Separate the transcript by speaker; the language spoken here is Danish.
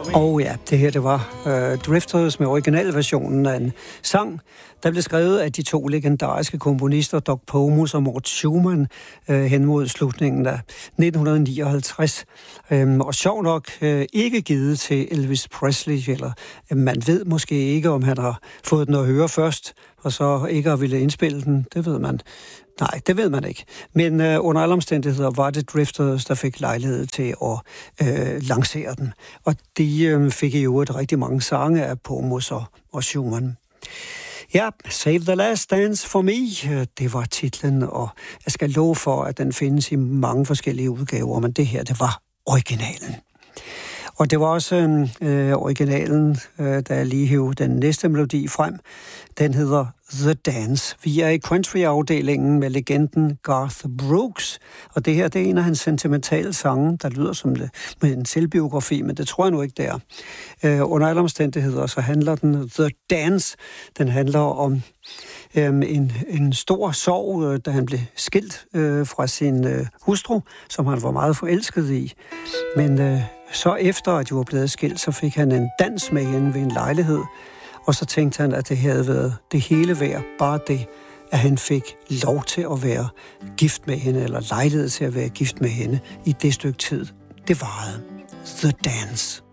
Speaker 1: Og ja, det her det var Drifters med originalversionen af en sang, der blev skrevet af de to legendariske komponister, Doug Pomus og Mort Schumann, hen mod slutningen af 1959. Og sjov nok ikke givet til Elvis Presley, eller man ved måske ikke, om han har fået den at høre først, og så ikke har ville indspille den, det ved man. Nej, det ved man ikke. Men under alle omstændigheder var det Drifters, der fik lejlighed til at lancere den. Og de fik i øvrigt rigtig mange sange af Pomus og Schumann. Ja, Save the Last Dance for Me, det var titlen, og jeg skal love for, at den findes i mange forskellige udgaver, men det her, det var originalen. Og det var også originalen, da jeg lige hævde den næste melodi frem. Den hedder The Dance. Vi er i country-afdelingen med legenden Garth Brooks, og det her, det er en af hans sentimentale sange, der lyder som med en selvbiografi, men det tror jeg nu ikke, det er. Under alle omstændigheder, så handler den The Dance. Den handler om en stor sorg, da han blev skilt fra sin hustru, som han var meget forelsket i. Men så efter, at de var blevet skilt, så fik han en dans med hende ved en lejlighed, og så tænkte han, at det havde været det hele værd, bare det, at han fik lov til at være gift med hende, eller lejlighed til at være gift med hende i det stykke tid. Det varede. The Dance.